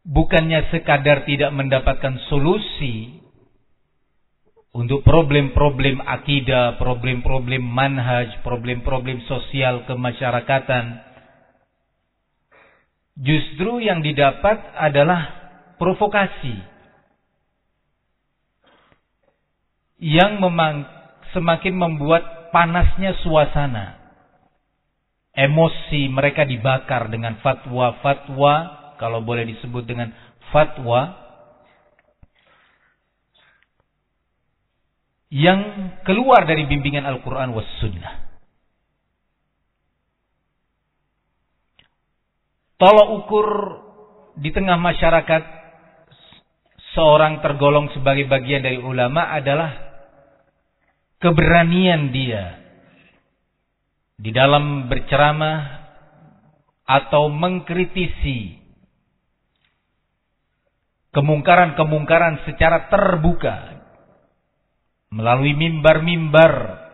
bukannya sekadar tidak mendapatkan solusi untuk problem-problem akidah, problem-problem manhaj, problem-problem sosial kemasyarakatan. Justru yang didapat adalah provokasi yang semakin membuat panasnya suasana. Emosi mereka dibakar dengan fatwa-fatwa, kalau boleh disebut dengan fatwa, yang keluar dari bimbingan Al-Quran was Sunnah. Tolak ukur di tengah masyarakat seorang tergolong sebagai bagian dari ulama adalah keberanian dia di dalam berceramah atau mengkritisi kemungkaran-kemungkaran secara terbuka melalui mimbar-mimbar,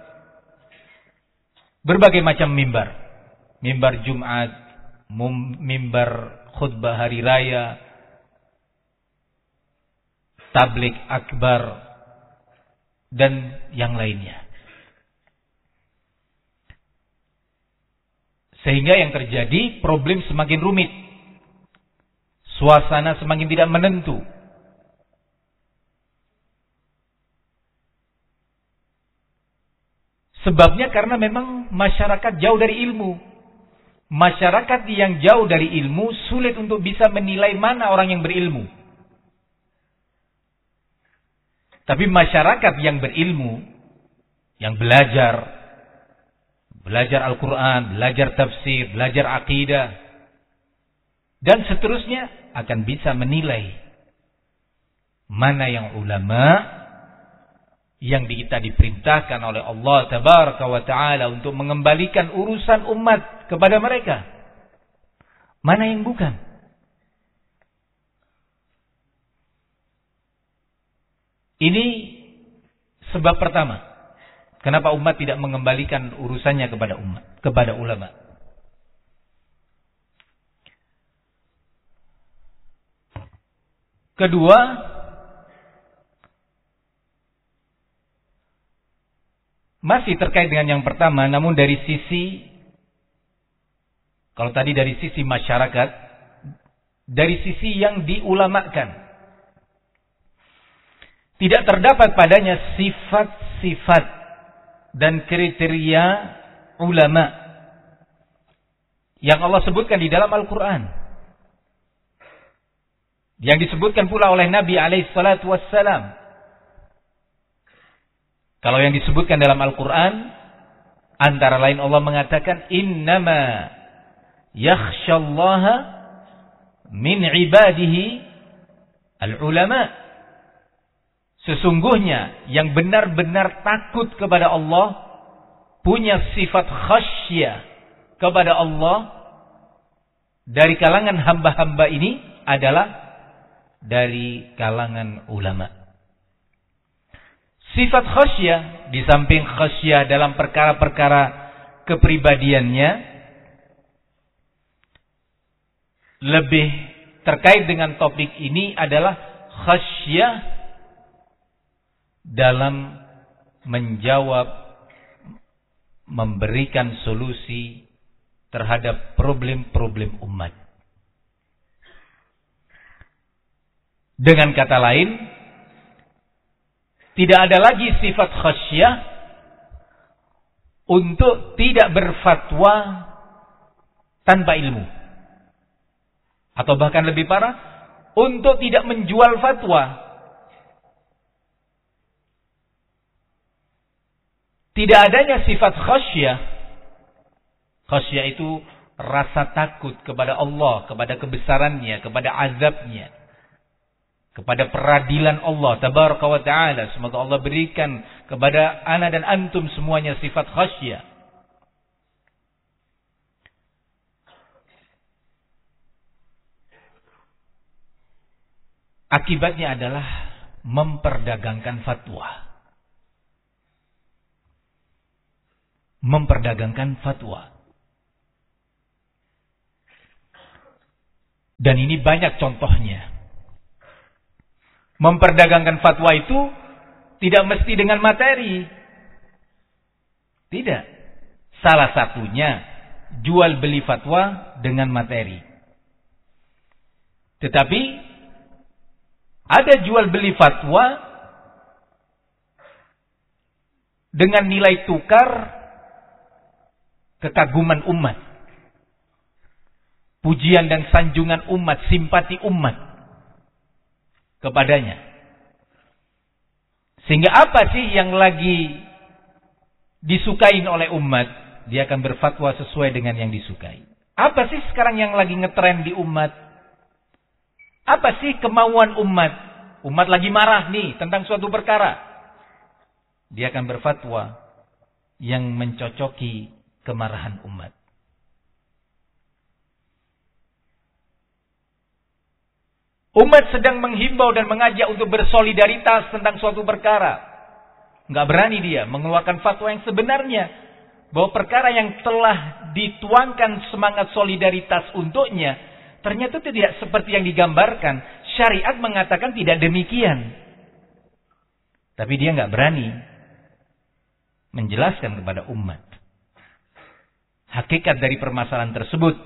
berbagai macam mimbar, mimbar Jumat, mimbar khutbah hari raya, tablik akbar, dan yang lainnya. Sehingga yang terjadi, problem semakin rumit, suasana semakin tidak menentu. Sebabnya karena memang masyarakat jauh dari ilmu. Masyarakat yang jauh dari ilmu sulit untuk bisa menilai mana orang yang berilmu. Tapi masyarakat yang berilmu, yang belajar Al-Quran, belajar tafsir, belajar akidah, dan seterusnya, akan bisa menilai mana yang ulama yang kita diperintahkan oleh Allah Tabaraka wa Ta'ala untuk mengembalikan urusan umat kepada mereka, mana yang bukan. Ini sebab pertama kenapa umat tidak mengembalikan urusannya kepada ulama. Kedua, masih terkait dengan yang pertama, namun dari sisi, kalau tadi dari sisi masyarakat, dari sisi yang diulamakan, tidak terdapat padanya sifat-sifat dan kriteria ulama yang Allah sebutkan di dalam Al-Quran, yang disebutkan pula oleh Nabi alaihissalatu wassalam. Kalau yang disebutkan dalam Al-Quran, antara lain Allah mengatakan, innama yakhshallaha min ibadihi al-ulama. Sesungguhnya yang benar-benar takut kepada Allah, punya sifat khasyah kepada Allah dari kalangan hamba-hamba ini adalah dari kalangan ulama. Sifat khasyah, di samping khasyah dalam perkara-perkara kepribadiannya, lebih terkait dengan topik ini adalah khasyah dalam menjawab, memberikan solusi terhadap problem-problem umat. Dengan kata lain, tidak ada lagi sifat khasyah untuk tidak berfatwa tanpa ilmu. Atau bahkan lebih parah, untuk tidak menjual fatwa. Tidak adanya sifat khasyah. Khasyah itu rasa takut kepada Allah, kepada kebesarannya, kepada azabnya, kepada peradilan Allah Tabaraka wa Ta'ala. Semoga Allah berikan kepada ana dan antum semuanya sifat khasyah. Akibatnya adalah memperdagangkan fatwa. Dan ini banyak contohnya. Memperdagangkan fatwa itu tidak mesti dengan materi. Tidak. Salah satunya jual beli fatwa dengan materi. Tetapi ada jual beli fatwa dengan nilai tukar kekaguman umat. Pujian dan sanjungan umat, simpati umat kepadanya. Sehingga apa sih yang lagi disukain oleh umat? Dia akan berfatwa sesuai dengan yang disukai. Apa sih sekarang yang lagi ngetren di umat? Apa sih kemauan umat? Umat lagi marah nih tentang suatu perkara. Dia akan berfatwa yang mencocoki kemarahan umat. Umat sedang menghimbau dan mengajak untuk bersolidaritas tentang suatu perkara. Nggak berani dia mengeluarkan fatwa yang sebenarnya. Bahwa perkara yang telah dituangkan semangat solidaritas untuknya, ternyata tidak seperti yang digambarkan. Syariat mengatakan tidak demikian. Tapi dia nggak berani menjelaskan kepada umat hakikat dari permasalahan tersebut.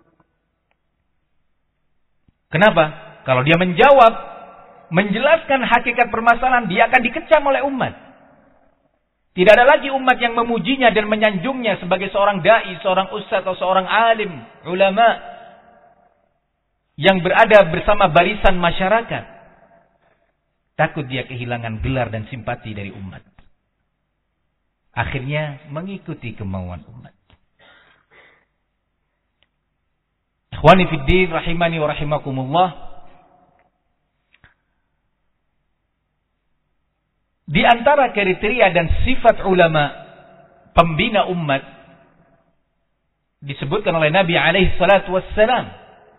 Kenapa? Kalau dia menjawab, menjelaskan hakikat permasalahan, dia akan dikecam oleh umat. Tidak ada lagi umat yang memujinya dan menyanjungnya sebagai seorang dai, seorang ustaz atau seorang alim, ulama yang berada bersama barisan masyarakat. Takut dia kehilangan gelar dan simpati dari umat. Akhirnya mengikuti kemauan umat. Ikhwani fid din rahimani wa rahimakumullah. Di antara kriteria dan sifat ulama pembina umat disebutkan oleh Nabi alaihi salatu wassalam.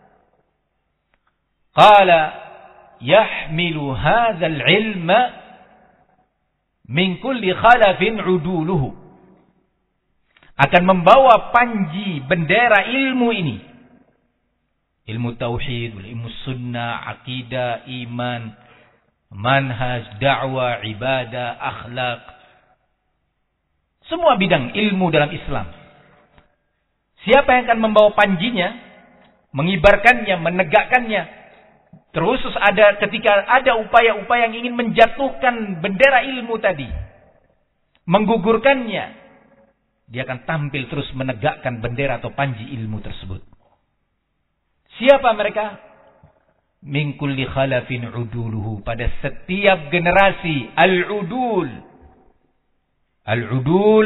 Qala yahmilu hadzal ilma min kulli khalafin uduluhu. Akan membawa panji bendera ilmu ini. Ilmu tauhid, ilmu sunnah, akidah, iman, manhaj, dakwah, ibadah, akhlak. Semua bidang ilmu dalam Islam. Siapa yang akan membawa panjinya, mengibarkannya, menegakkannya, terkhusus ada ketika ada upaya-upaya yang ingin menjatuhkan bendera ilmu tadi, menggugurkannya, dia akan tampil terus menegakkan bendera atau panji ilmu tersebut. Siapa mereka? Min kulli khalafin uduluhu. Pada setiap generasi. Al-udul. Al-udul.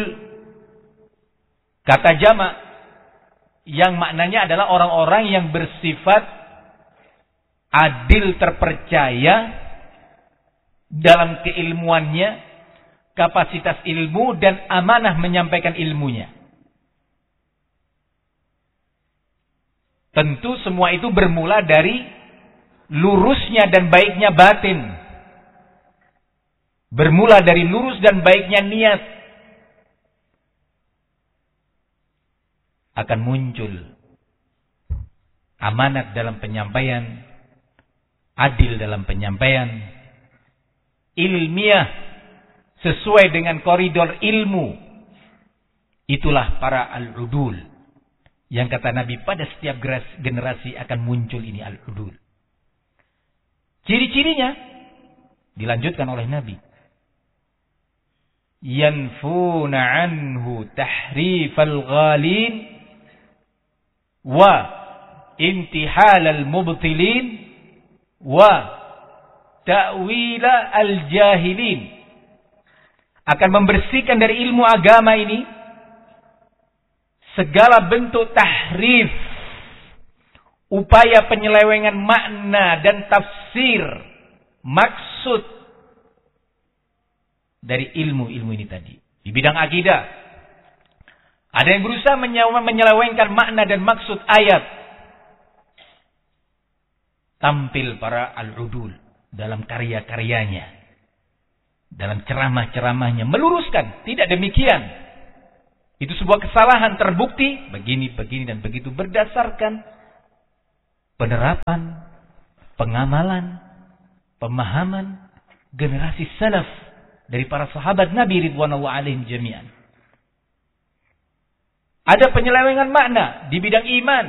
Kata jamak. Yang maknanya adalah orang-orang yang bersifat adil, terpercaya dalam keilmuannya, kapasitas ilmu dan amanah menyampaikan ilmunya. Tentu semua itu bermula dari lurusnya dan baiknya batin. Bermula dari lurus dan baiknya niat. Akan muncul amanat dalam penyampaian, adil dalam penyampaian, ilmiah sesuai dengan koridor ilmu. Itulah para al-udul. Yang kata Nabi pada setiap generasi akan muncul ini al-udul. Ciri-cirinya dilanjutkan oleh Nabi. Yanfuna anhu tahrifal ghalin wa intihalal mubtilin wa ta'wila al-jahilin. Akan membersihkan dari ilmu agama ini segala bentuk tahrif, upaya penyelewengan makna dan tafsir maksud dari ilmu-ilmu ini tadi. Di bidang akidah, ada yang berusaha menyelewengkan makna dan maksud ayat. Tampil para al-udul dalam karya-karyanya, dalam ceramah-ceramahnya, meluruskan. Tidak demikian. Itu sebuah kesalahan terbukti begini, begini dan begitu berdasarkan penerapan, pengamalan, pemahaman generasi salaf dari para sahabat Nabi ridwanullah alaihim jami'an. Ada penyelewengan makna di bidang iman.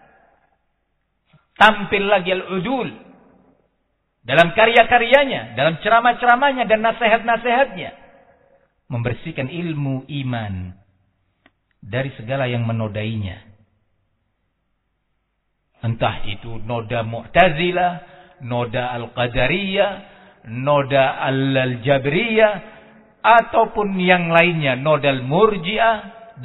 Tampil lagi al-udul dalam karya-karyanya, dalam ceramah-ceramahnya dan nasihat-nasihatnya, membersihkan ilmu iman dari segala yang menodainya. Entah itu noda Mu'tazilah, noda Al-Qadariyah, noda Al-Jabriyah, ataupun yang lainnya, noda Al-Murji'ah,